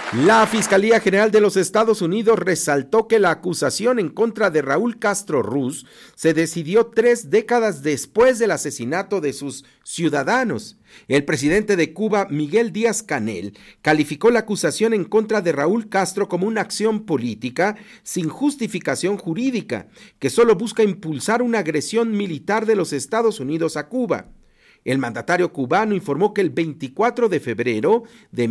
La Fiscalía General de los Estados Unidos resaltó que la acusación en contra de Raúl Castro Ruz se decidió 3 décadas después del asesinato de sus ciudadanos. El presidente de Cuba, Miguel Díaz-Canel, calificó la acusación en contra de Raúl Castro como una acción política sin justificación jurídica, que solo busca impulsar una agresión militar de los Estados Unidos a Cuba. El mandatario cubano informó que el 24 de febrero de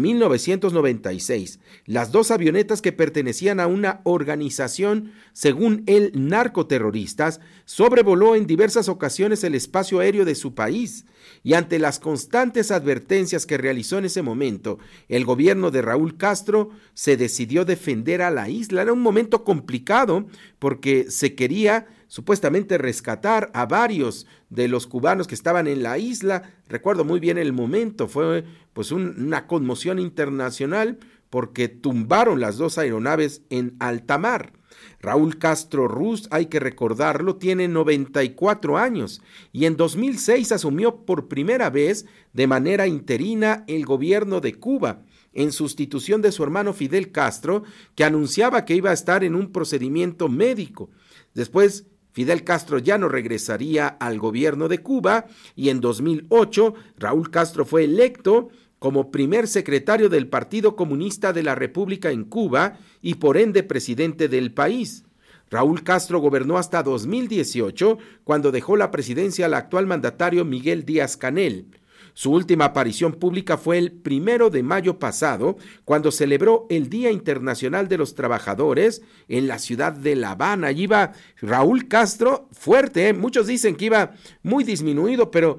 1996, las 2 avionetas que pertenecían a una organización, según él, narcoterroristas, sobrevoló en diversas ocasiones el espacio aéreo de su país, y ante las constantes advertencias que realizó en ese momento, el gobierno de Raúl Castro se decidió defender a la isla. Era un momento complicado porque se quería supuestamente rescatar a varios de los cubanos que estaban en la isla. Recuerdo muy bien el momento, fue pues una conmoción internacional porque tumbaron las 2 aeronaves en alta mar. Raúl Castro Ruz, hay que recordarlo, tiene 94 años y en 2006 asumió por primera vez de manera interina el gobierno de Cuba, en sustitución de su hermano Fidel Castro, que anunciaba que iba a estar en un procedimiento médico. Después, Fidel Castro ya no regresaría al gobierno de Cuba y en 2008 Raúl Castro fue electo como primer secretario del Partido Comunista de la República en Cuba y por ende presidente del país. Raúl Castro gobernó hasta 2018, cuando dejó la presidencia al actual mandatario Miguel Díaz-Canel. Su última aparición pública fue el 1 de mayo pasado, cuando celebró el Día Internacional de los Trabajadores en la ciudad de La Habana. Allí iba Raúl Castro fuerte, muchos dicen que iba muy disminuido, pero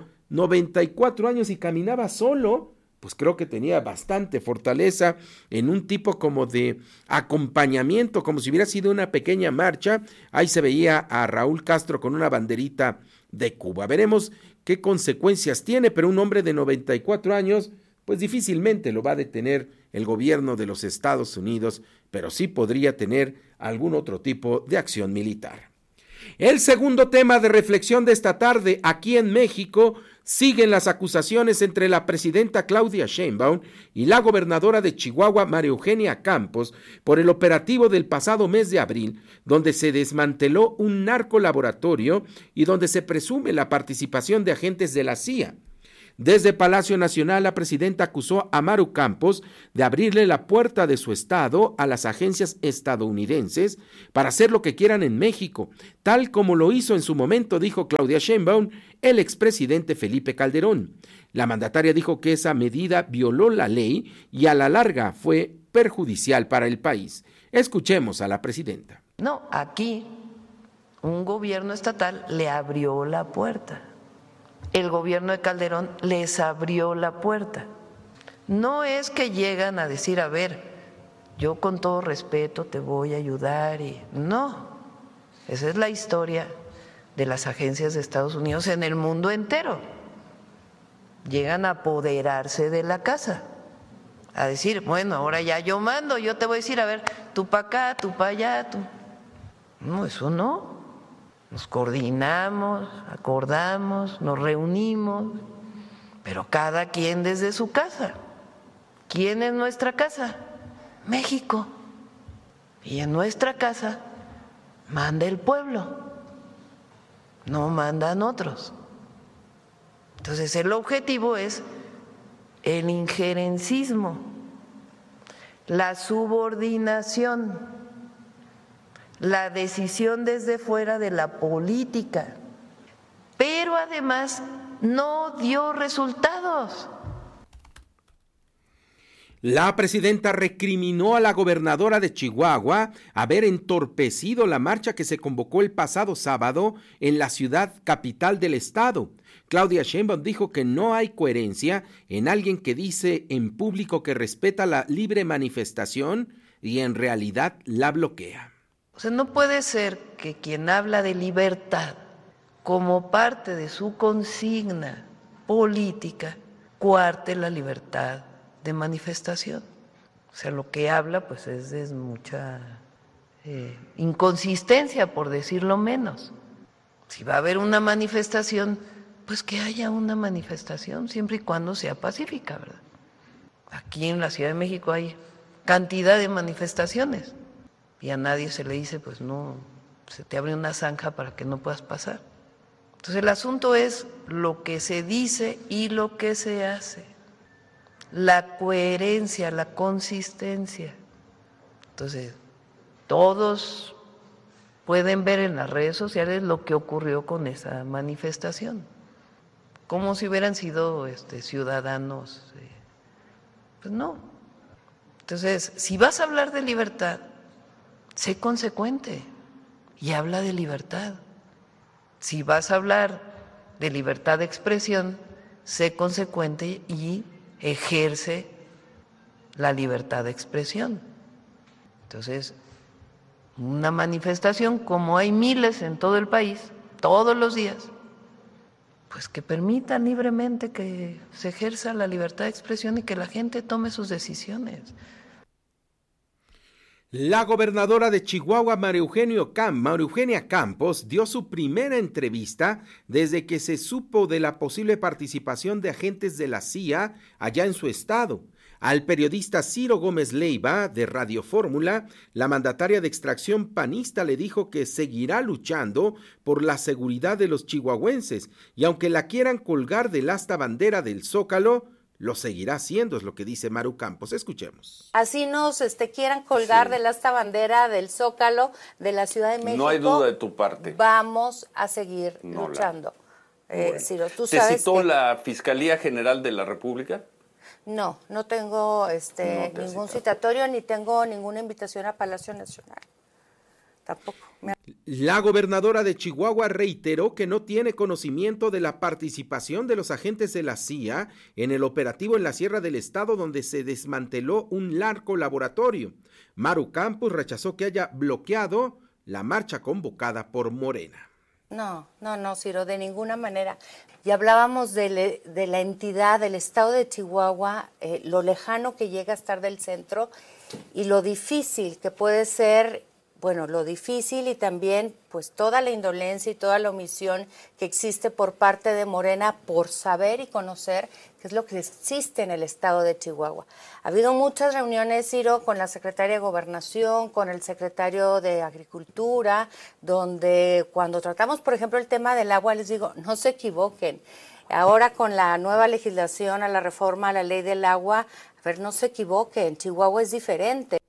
94 años y caminaba solo. Pues creo que tenía bastante fortaleza en un tipo como de acompañamiento, como si hubiera sido una pequeña marcha. Ahí se veía a Raúl Castro con una banderita de Cuba. Veremos qué consecuencias tiene, pero un hombre de 94 años, pues difícilmente lo va a detener el gobierno de los Estados Unidos, pero sí podría tener algún otro tipo de acción militar. El segundo tema de reflexión de esta tarde, aquí en México, siguen las acusaciones entre la presidenta Claudia Sheinbaum y la gobernadora de Chihuahua, María Eugenia Campos, por el operativo del pasado mes de abril, donde se desmanteló un narcolaboratorio y donde se presume la participación de agentes de la CIA. Desde Palacio Nacional, la presidenta acusó a Maru Campos de abrirle la puerta de su estado a las agencias estadounidenses para hacer lo que quieran en México, tal como lo hizo en su momento, dijo Claudia Sheinbaum, el expresidente Felipe Calderón. La mandataria dijo que esa medida violó la ley y a la larga fue perjudicial para el país. Escuchemos a la presidenta. No, aquí un gobierno estatal le abrió la puerta. El gobierno de Calderón les abrió la puerta. No es que llegan a decir, a ver, yo con todo respeto te voy a ayudar y no, esa es la historia de las agencias de Estados Unidos en el mundo entero. Llegan a apoderarse de la casa, a decir, bueno, ahora ya yo mando, yo te voy a decir, a ver, tú para acá, tú para allá, tú. No, eso no. Nos coordinamos, acordamos, nos reunimos, pero cada quien desde su casa. ¿Quién es nuestra casa? México. Y en nuestra casa manda el pueblo, no mandan otros. Entonces el objetivo es el injerencismo, la subordinación, la decisión desde fuera de la política, pero además no dio resultados. La presidenta recriminó a la gobernadora de Chihuahua haber entorpecido la marcha que se convocó el pasado sábado en la ciudad capital del estado. Claudia Sheinbaum dijo que no hay coherencia en alguien que dice en público que respeta la libre manifestación y en realidad la bloquea. O sea, no puede ser que quien habla de libertad como parte de su consigna política coarte la libertad de manifestación. O sea, lo que habla pues es mucha inconsistencia, por decirlo menos. Si va a haber una manifestación, pues que haya una manifestación siempre y cuando sea pacífica, ¿verdad? Aquí en la Ciudad de México hay cantidad de manifestaciones y a nadie se le dice, pues no, se te abre una zanja para que no puedas pasar. Entonces el asunto es lo que se dice y lo que se hace, la coherencia, la consistencia. Entonces todos pueden ver en las redes sociales lo que ocurrió con esa manifestación, como si hubieran sido ciudadanos. Pues no. Entonces, si vas a hablar de libertad, sé consecuente y habla de libertad. Si vas a hablar de libertad de expresión, sé consecuente y ejerce la libertad de expresión. Entonces, una manifestación, como hay miles en todo el país, todos los días, pues que permitan libremente que se ejerza la libertad de expresión y que la gente tome sus decisiones. La gobernadora de Chihuahua, María Eugenia Campos, dio su primera entrevista desde que se supo de la posible participación de agentes de la CIA allá en su estado. Al periodista Ciro Gómez Leiva, de Radio Fórmula, la mandataria de extracción panista le dijo que seguirá luchando por la seguridad de los chihuahuenses y aunque la quieran colgar del asta bandera del Zócalo, lo seguirá haciendo, es lo que dice Maru Campos. Escuchemos. Así nos quieran colgar del asta bandera del Zócalo de la Ciudad de México. No hay duda de tu parte. Vamos a seguir luchando. Bueno. Ciro, ¿tú ¿Te sabes citó que la Fiscalía General de la República? No tengo No ningún citatorio ni tengo ninguna invitación a Palacio Nacional. Tampoco. La gobernadora de Chihuahua reiteró que no tiene conocimiento de la participación de los agentes de la CIA en el operativo en la Sierra del Estado donde se desmanteló un narcolaboratorio. Maru Campos rechazó que haya bloqueado la marcha convocada por Morena. No, Ciro, de ninguna manera. Ya hablábamos de la entidad, del estado de Chihuahua, lo lejano que llega a estar del centro y lo difícil que puede ser, lo difícil y también pues toda la indolencia y toda la omisión que existe por parte de Morena por saber y conocer qué es lo que existe en el estado de Chihuahua. Ha habido muchas reuniones, Ciro, con la secretaria de Gobernación, con el secretario de Agricultura, donde cuando tratamos, por ejemplo, el tema del agua, les digo, no se equivoquen. Ahora con la nueva legislación, a la reforma a la ley del agua, no se equivoquen, Chihuahua es diferente.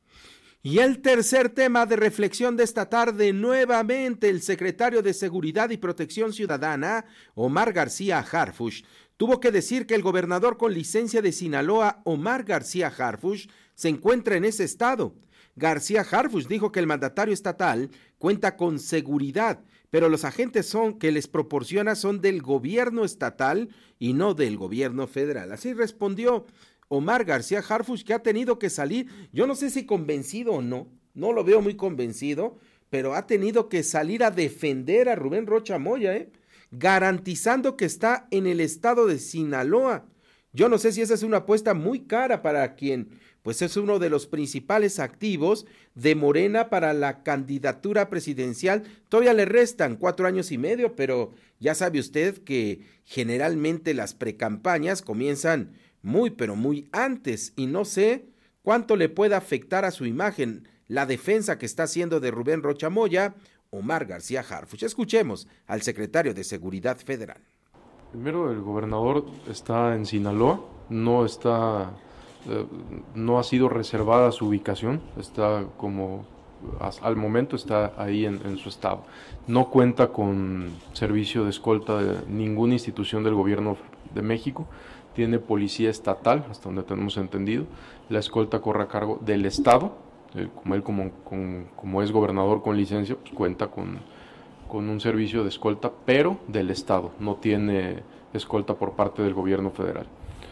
Y el tercer tema de reflexión de esta tarde, nuevamente el secretario de Seguridad y Protección Ciudadana, Omar García Harfuch, tuvo que decir que el gobernador con licencia de Sinaloa, Omar García Harfuch, se encuentra en ese estado. García Harfuch dijo que el mandatario estatal cuenta con seguridad, pero los agentes que les proporciona son del gobierno estatal y no del gobierno federal. Así respondió Omar García Harfuch, que ha tenido que salir, yo no sé si convencido o no lo veo muy convencido, pero ha tenido que salir a defender a Rubén Rocha Moya, garantizando que está en el estado de Sinaloa. Yo no sé si esa es una apuesta muy cara para quien, pues es uno de los principales activos de Morena para la candidatura presidencial. Todavía le restan 4 años y medio, pero ya sabe usted que generalmente las precampañas comienzan muy, pero muy antes, y no sé cuánto le pueda afectar a su imagen la defensa que está haciendo de Rubén Rocha Moya, Omar García Harfuch. Escuchemos al secretario de Seguridad Federal. Primero, el gobernador está en Sinaloa, no ha sido reservada su ubicación, está al momento está ahí en su estado. No cuenta con servicio de escolta de ninguna institución del gobierno de México. Tiene policía estatal, hasta donde tenemos entendido. La escolta corre a cargo del estado. Como es gobernador con licencia, pues cuenta con un servicio de escolta, pero del estado. No tiene escolta por parte del gobierno federal.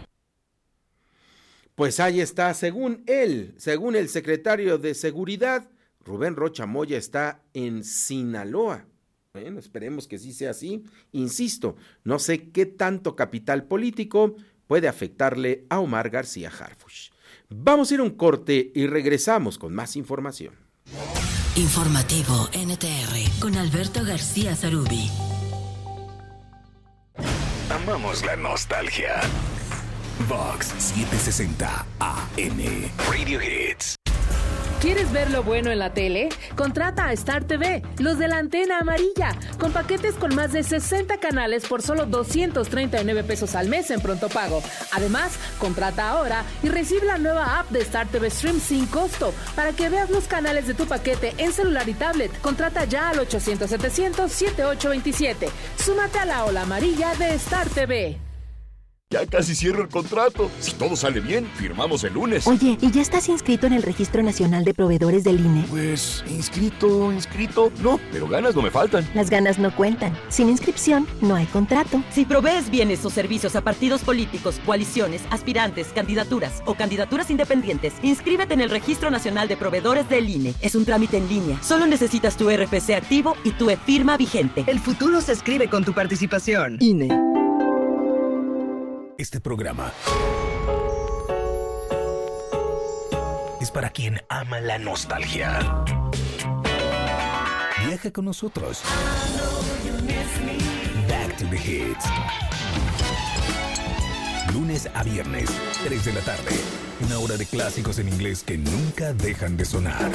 Pues ahí está, según el secretario de Seguridad, Rubén Rocha Moya está en Sinaloa. Bueno, esperemos que sí sea así. Insisto, no sé qué tanto capital político puede afectarle a Omar García Harfuch. Vamos a ir a un corte y regresamos con más información. Informativo NTR con Alberto García Zarubi. Amamos la nostalgia. Vox 760 AM. Radio Hits. ¿Quieres ver lo bueno en la tele? Contrata a Star TV, los de la antena amarilla, con paquetes con más de 60 canales por solo 239 pesos al mes en pronto pago. Además, contrata ahora y recibe la nueva app de Star TV Stream sin costo para que veas los canales de tu paquete en celular y tablet. Contrata ya al 800-700-7827. Súmate a la ola amarilla de Star TV. Ya casi cierro el contrato. Si todo sale bien, firmamos el lunes. Oye, ¿y ya estás inscrito en el Registro Nacional de Proveedores del INE? Pues, inscrito. No, pero ganas no me faltan. Las ganas no cuentan. Sin inscripción, no hay contrato. Si provees bienes o servicios a partidos políticos, coaliciones, aspirantes, candidaturas o candidaturas independientes, inscríbete en el Registro Nacional de Proveedores del INE. Es un trámite en línea. Solo necesitas tu RFC activo y tu e-firma vigente. El futuro se escribe con tu participación. INE. Este programa es para quien ama la nostalgia. Viaja con nosotros. Back to the Hits. Lunes a viernes, 3 de la tarde. Una hora de clásicos en inglés que nunca dejan de sonar.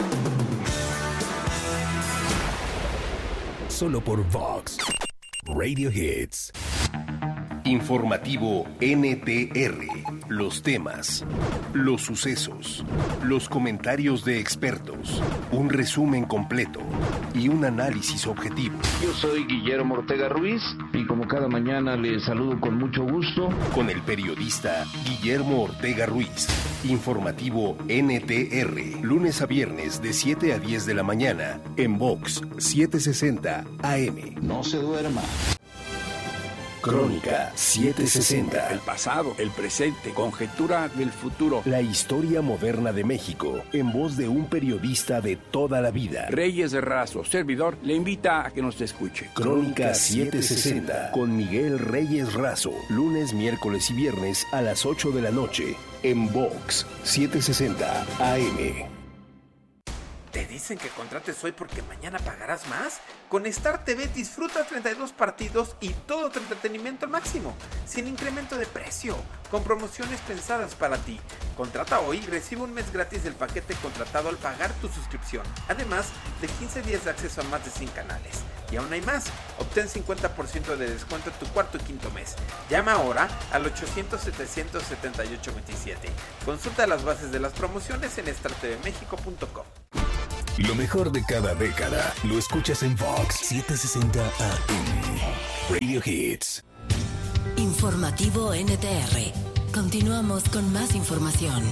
Solo por Vox. Radio Hits. Informativo NTR. Los temas, los sucesos, los comentarios de expertos, un resumen completo y un análisis objetivo. Yo soy Guillermo Ortega Ruiz y como cada mañana les saludo con mucho gusto. Con el periodista Guillermo Ortega Ruiz. Informativo NTR. Lunes a viernes de 7 a 10 de la mañana en Vox 760 AM. No se duerma. Crónica 760. El pasado, el presente, conjetura del futuro. La historia moderna de México, en voz de un periodista de toda la vida. Reyes Razo, servidor, le invita a que nos escuche. Crónica 760, con Miguel Reyes Razo. Lunes, miércoles y viernes a las 8 de la noche, en Vox 760 AM. ¿Te dicen que contrates hoy porque mañana pagarás más? Con Star TV disfruta 32 partidos y todo tu entretenimiento al máximo, sin incremento de precio, con promociones pensadas para ti. Contrata hoy y recibe un mes gratis del paquete contratado al pagar tu suscripción. Además de 15 días de acceso a más de 100 canales. Y aún hay más, obtén 50% de descuento en tu cuarto y quinto mes. Llama ahora al 800-700-7827. Consulta las bases de las promociones en startvmexico.com. Lo mejor de cada década lo escuchas en Vox 760 AM. Radio Hits. Informativo NTR. Continuamos con más información.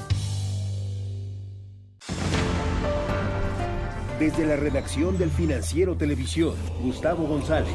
Desde la redacción del Financiero Televisión, Gustavo González.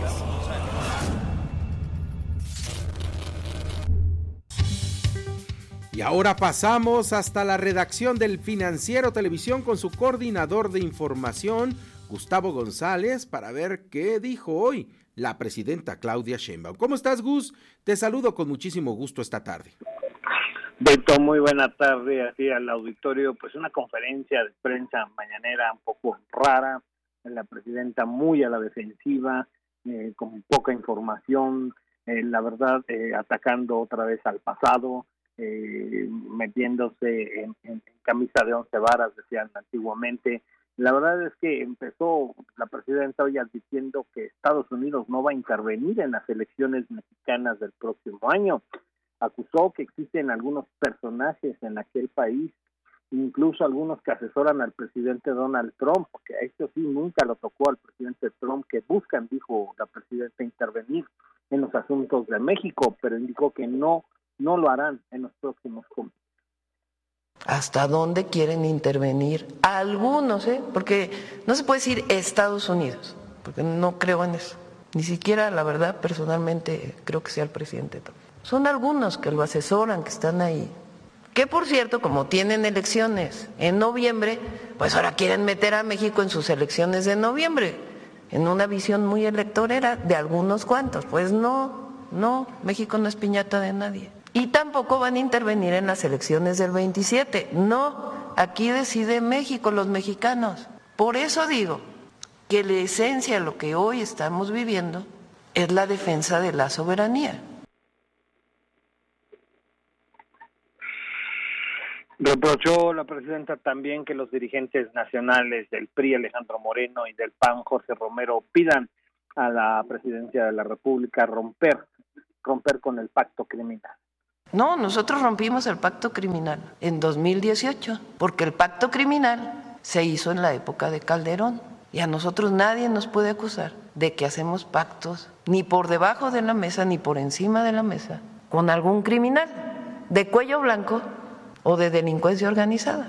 Y ahora pasamos hasta la redacción del Financiero Televisión con su coordinador de información, Gustavo González, para ver qué dijo hoy la presidenta Claudia Sheinbaum. ¿Cómo estás, Gus? Te saludo con muchísimo gusto esta tarde. Beto, muy buena tarde aquí al auditorio. Pues una conferencia de prensa mañanera un poco rara, la presidenta muy a la defensiva, con poca información, la verdad atacando otra vez al pasado, metiéndose en camisa de 11 varas, decían antiguamente. La verdad es que empezó la presidenta hoy advirtiendo que Estados Unidos no va a intervenir en las elecciones mexicanas del próximo año. Acusó que existen algunos personajes en aquel país, incluso algunos que asesoran al presidente Donald Trump, porque a esto sí nunca lo tocó al presidente Trump, que buscan, dijo la presidenta, intervenir en los asuntos de México, pero indicó que no lo harán en los próximos comicios. ¿Hasta dónde quieren intervenir? Algunos, porque no se puede decir Estados Unidos, porque no creo en eso. Ni siquiera, la verdad, personalmente creo que sea el presidente Trump. Son algunos que lo asesoran, que están ahí. Que, por cierto, como tienen elecciones en noviembre, pues ahora quieren meter a México en sus elecciones de noviembre, en una visión muy electorera de algunos cuantos. Pues no, México no es piñata de nadie. Y tampoco van a intervenir en las elecciones del 27. No, aquí decide México, los mexicanos. Por eso digo que la esencia de lo que hoy estamos viviendo es la defensa de la soberanía. Reprochó la presidenta también que los dirigentes nacionales del PRI, Alejandro Moreno, y del PAN, Jorge Romero, pidan a la presidencia de la República romper con el pacto criminal. No, nosotros rompimos el pacto criminal en 2018, porque el pacto criminal se hizo en la época de Calderón y a nosotros nadie nos puede acusar de que hacemos pactos ni por debajo de la mesa ni por encima de la mesa con algún criminal de cuello blanco o de delincuencia organizada.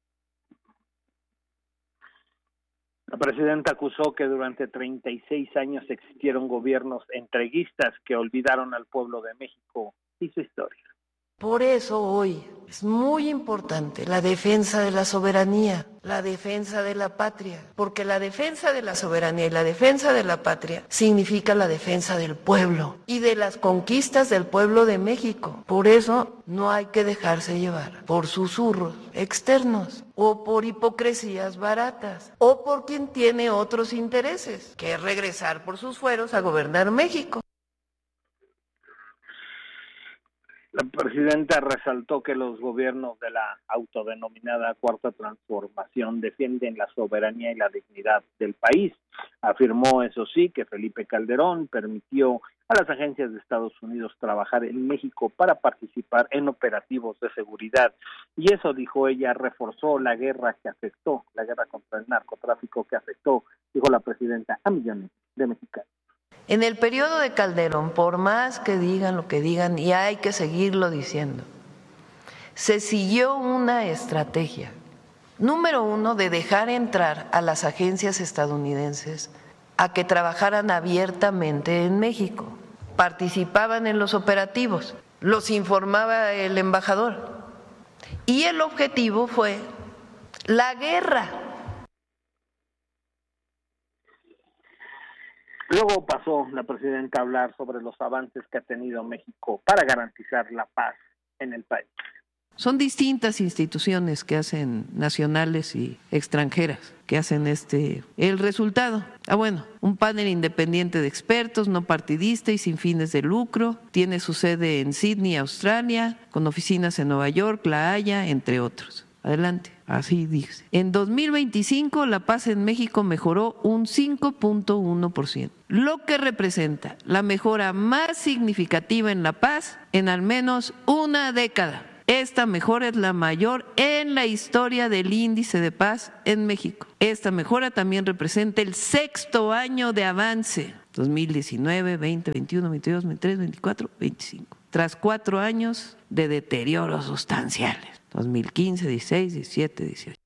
La presidenta acusó que durante 36 años existieron gobiernos entreguistas que olvidaron al pueblo de México y su historia. Por eso hoy es muy importante la defensa de la soberanía, la defensa de la patria, porque la defensa de la soberanía y la defensa de la patria significa la defensa del pueblo y de las conquistas del pueblo de México. Por eso no hay que dejarse llevar por susurros externos o por hipocresías baratas o por quien tiene otros intereses, que es regresar por sus fueros a gobernar México. La presidenta resaltó que los gobiernos de la autodenominada Cuarta Transformación defienden la soberanía y la dignidad del país. Afirmó, eso sí, que Felipe Calderón permitió a las agencias de Estados Unidos trabajar en México para participar en operativos de seguridad. Y eso, dijo ella, reforzó la guerra contra el narcotráfico que afectó, dijo la presidenta, a millones de mexicanos. En el periodo de Calderón, por más que digan lo que digan, y hay que seguirlo diciendo, se siguió una estrategia. Número uno, de dejar entrar a las agencias estadounidenses a que trabajaran abiertamente en México. Participaban en los operativos, los informaba el embajador. Y el objetivo fue la guerra. Luego pasó la presidenta a hablar sobre los avances que ha tenido México para garantizar la paz en el país. Son distintas instituciones que hacen, nacionales y extranjeras, que hacen el resultado. Un panel independiente de expertos, no partidista y sin fines de lucro, tiene su sede en Sydney, Australia, con oficinas en Nueva York, La Haya, entre otros. Adelante, así dice. En 2025 la paz en México mejoró un 5.1%, lo que representa la mejora más significativa en la paz en al menos una década. Esta mejora es la mayor en la historia del índice de paz en México. Esta mejora también representa el 6º año de avance, 2019, 20, 21, 22, 23, 24, 25, tras 4 años de deterioros sustanciales. 2015, 16, 17, 18.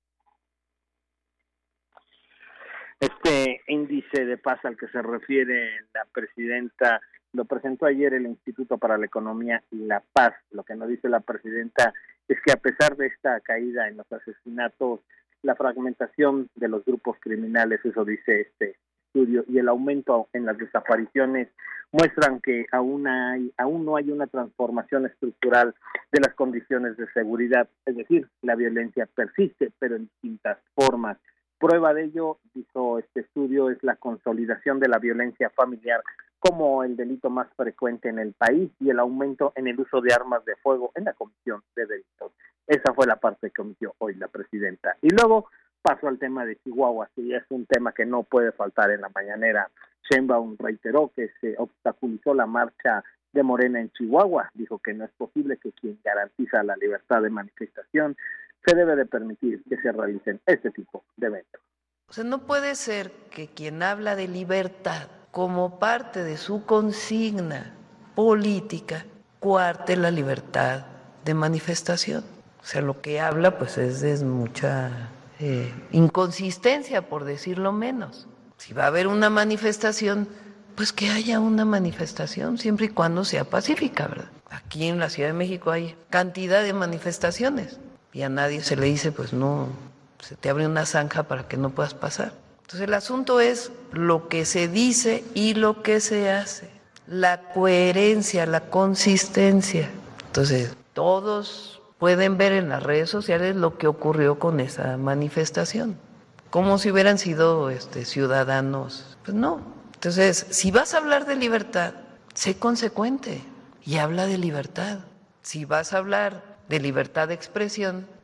Este índice de paz al que se refiere la presidenta lo presentó ayer el Instituto para la Economía y la Paz. Lo que nos dice la presidenta es que a pesar de esta caída en los asesinatos, la fragmentación de los grupos criminales, eso dice este estudio, y el aumento en las desapariciones muestran que aún no hay una transformación estructural de las condiciones de seguridad, es decir, la violencia persiste, pero en distintas formas. Prueba de ello, dijo este estudio, es la consolidación de la violencia familiar como el delito más frecuente en el país y el aumento en el uso de armas de fuego en la comisión de delitos. Esa fue la parte que omitió hoy la presidenta. Y luego pasó al tema de Chihuahua, que es un tema que no puede faltar en la mañanera. Sheinbaum reiteró que se obstaculizó la marcha de Morena en Chihuahua. Dijo que no es posible que quien garantiza la libertad de manifestación se debe de permitir que se realicen este tipo de eventos. O sea, no puede ser que quien habla de libertad como parte de su consigna política coarte la libertad de manifestación. O sea, lo que habla pues es mucha inconsistencia, por decirlo menos. Si va a haber una manifestación, pues que haya una manifestación, siempre y cuando sea pacífica, ¿verdad? Aquí en la Ciudad de México hay cantidad de manifestaciones y a nadie se le dice, pues no, se te abre una zanja para que no puedas pasar. Entonces el asunto es lo que se dice y lo que se hace, la coherencia, la consistencia. Entonces todos pueden ver en las redes sociales lo que ocurrió con esa manifestación, como si hubieran sido ciudadanos. Pues no. Entonces, si vas a hablar de libertad, sé consecuente y habla de libertad. Si vas a hablar de libertad de expresión,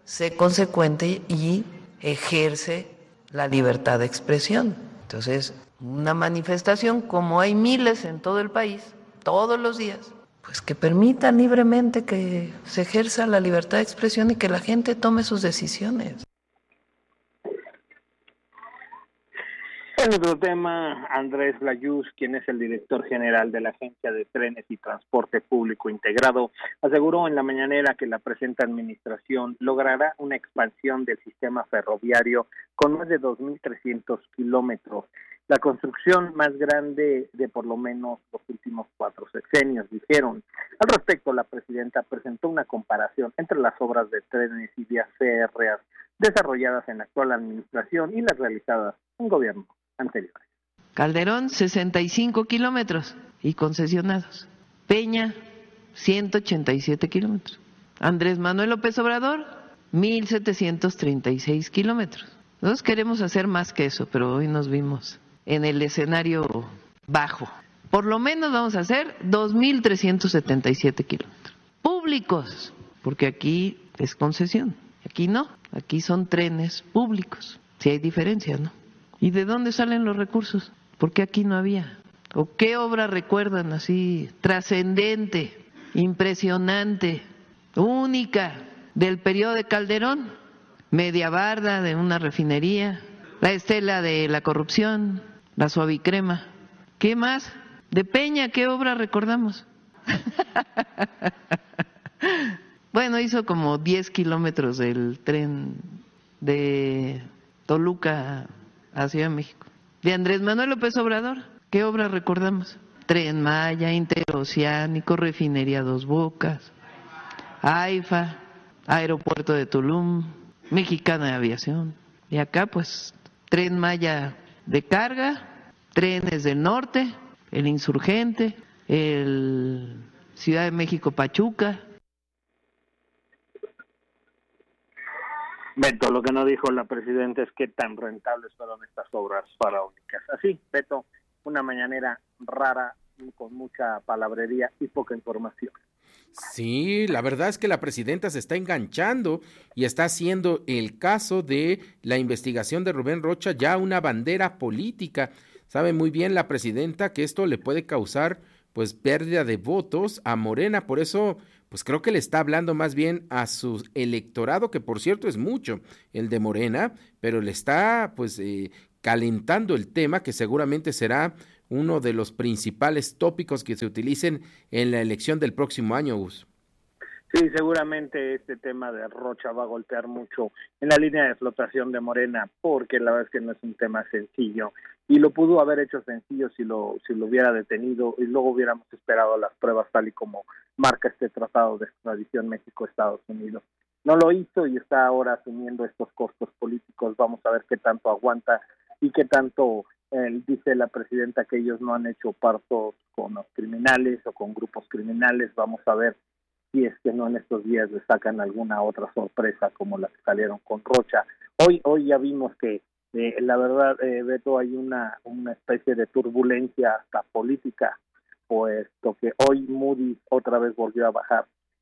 sé consecuente y ejerce la libertad de expresión. Entonces, una manifestación, como hay miles en todo el país, todos los días, pues que permitan libremente que se ejerza la libertad de expresión y que la gente tome sus decisiones. En otro tema, Andrés Layuz, quien es el director general de la Agencia de Trenes y Transporte Público Integrado, aseguró en la mañanera que la presente administración logrará una expansión del sistema ferroviario con más de 2.300 kilómetros, la construcción más grande de por lo menos los últimos 4 sexenios, dijeron. Al respecto, la presidenta presentó una comparación entre las obras de trenes y vías férreas desarrolladas en la actual administración y las realizadas en gobiernos anteriores. Calderón, 65 kilómetros y concesionados. Peña, 187 kilómetros. Andrés Manuel López Obrador, 1.736 kilómetros. Nosotros queremos hacer más que eso, pero hoy nos vimos en el escenario bajo. Por lo menos vamos a hacer 2.377 kilómetros. Públicos, porque aquí es concesión. Aquí no, aquí son trenes públicos. Sí hay diferencia, ¿no? ¿Y de dónde salen los recursos? ¿Por qué aquí no había? ¿O qué obra recuerdan así trascendente, impresionante, única del periodo de Calderón? Media barda de una refinería, la estela de la corrupción, la suavicrema. ¿Qué más? De Peña, ¿qué obra recordamos? Bueno, hizo como 10 kilómetros del tren de Toluca a Ciudad de México. De Andrés Manuel López Obrador, ¿qué obra recordamos? Tren Maya, Interoceánico, Refinería Dos Bocas, AIFA, Aeropuerto de Tulum, Mexicana de Aviación. Y acá pues Tren Maya de carga, trenes del norte, el Insurgente, el Ciudad de México Pachuca. Beto, lo que no dijo la presidenta es qué tan rentables fueron estas obras faraónicas. Así, Beto, una mañanera rara, con mucha palabrería y poca información. Sí, la verdad es que la presidenta se está enganchando y está haciendo el caso de la investigación de Rubén Rocha ya una bandera política. Sabe muy bien la presidenta que esto le puede causar pues pérdida de votos a Morena, por eso pues creo que le está hablando más bien a su electorado, que por cierto es mucho el de Morena, pero le está pues calentando el tema que seguramente será uno de los principales tópicos que se utilicen en la elección del próximo año, Gus. Sí, seguramente este tema de Rocha va a golpear mucho en la línea de flotación de Morena, porque la verdad es que no es un tema sencillo, y lo pudo haber hecho sencillo si lo hubiera detenido y luego hubiéramos esperado las pruebas tal y como marca este tratado de extradición México-Estados Unidos. No lo hizo y está ahora asumiendo estos costos políticos. Vamos a ver qué tanto aguanta y qué tanto dice la presidenta que ellos no han hecho pactos con los criminales o con grupos criminales. Vamos a ver si es que no en estos días le sacan alguna otra sorpresa como la que salieron con Rocha. Hoy ya vimos que la verdad, Beto, hay una especie de turbulencia hasta política, puesto que hoy Moody's otra vez volvió a bajar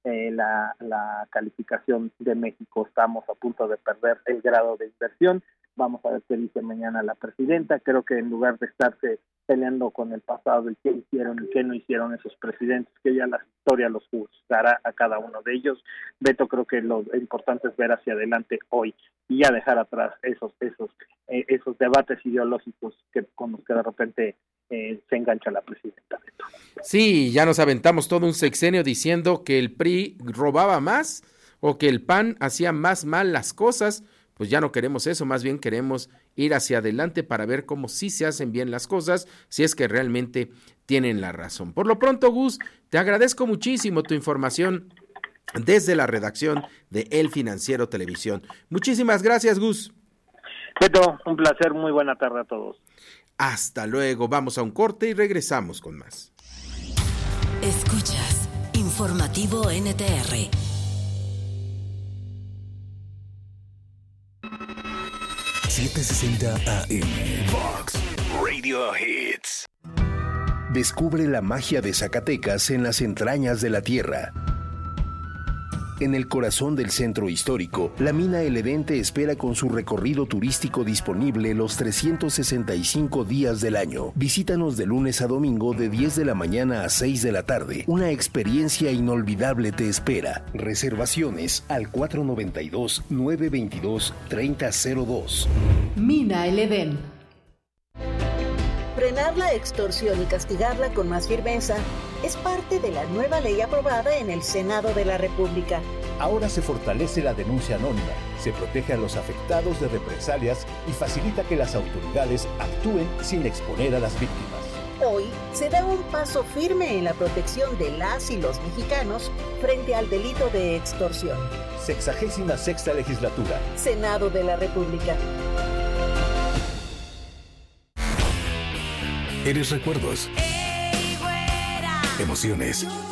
la calificación de México. Estamos a punto de perder el grado de inversión. Vamos a ver qué dice mañana la presidenta. Creo que en lugar de estarse peleando con el pasado y qué hicieron y qué no hicieron esos presidentes, que ya la historia los juzgará a cada uno de ellos. Beto, creo que lo importante es ver hacia adelante hoy y ya dejar atrás esos debates ideológicos con los que de repente se engancha la presidenta. Beto. Sí, ya nos aventamos todo un sexenio diciendo que el PRI robaba más o que el PAN hacía más mal las cosas. Pues ya no queremos eso, más bien queremos ir hacia adelante para ver cómo sí se hacen bien las cosas, si es que realmente tienen la razón. Por lo pronto, Gus, te agradezco muchísimo tu información desde la redacción de El Financiero Televisión. Muchísimas gracias, Gus. Beto, un placer, muy buena tarde a todos. Hasta luego, vamos a un corte y regresamos con más. Escuchas Informativo NTR. ...760 AM... Vox Radio Hits. Descubre la magia de Zacatecas en las entrañas de la tierra. En el corazón del centro histórico, la mina El Edén te espera con su recorrido turístico disponible los 365 días del año. Visítanos de lunes a domingo de 10 de la mañana a 6 de la tarde. Una experiencia inolvidable te espera. Reservaciones al 492-922-3002. Mina El Edén. Frenar la extorsión y castigarla con más firmeza es parte de la nueva ley aprobada en el Senado de la República. Ahora se fortalece la denuncia anónima, se protege a los afectados de represalias y facilita que las autoridades actúen sin exponer a las víctimas. Hoy se da un paso firme en la protección de las y los mexicanos frente al delito de extorsión. 66ª Legislatura. Senado de la República. Eres recuerdos, emociones,